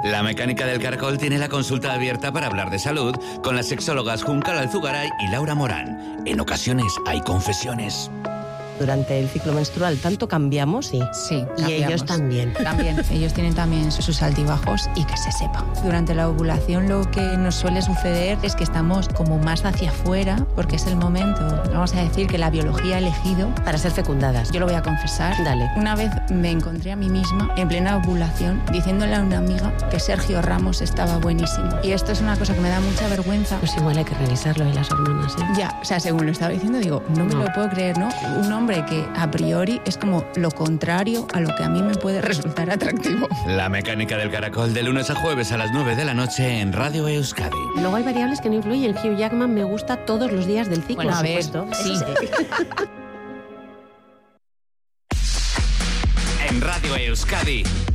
La Mecánica del Caracol tiene la consulta abierta para hablar de salud con las sexólogas Juncal Alzugaray y Laura Morán. En ocasiones hay confesiones. Durante el ciclo menstrual tanto cambiamos, Sí, y cambiamos. ellos también. También, ellos tienen también sus altibajos y que se sepa. Durante la ovulación lo que nos suele suceder es que estamos como más hacia afuera porque es el momento, vamos a decir, que la biología ha elegido. Para ser fecundadas. Yo lo voy a confesar. Dale. Una vez me encontré a mí misma en plena ovulación diciéndole a una amiga que Sergio Ramos estaba buenísimo. Y esto es una cosa que me da mucha vergüenza. Pues igual hay que revisarlo de las hormonas, ¿eh? Ya, o sea, según lo estaba diciendo, digo, no me lo puedo creer, ¿no? Un hombre que a priori es como lo contrario a lo que a mí me puede resultar atractivo. La Mecánica del Caracol, de lunes a jueves a las 9 de la noche en Radio Euskadi. Luego hay variables que no influyen. Hugh Jackman me gusta todos los días del ciclo. Bueno, a ver, supuesto. sí. En Radio Euskadi,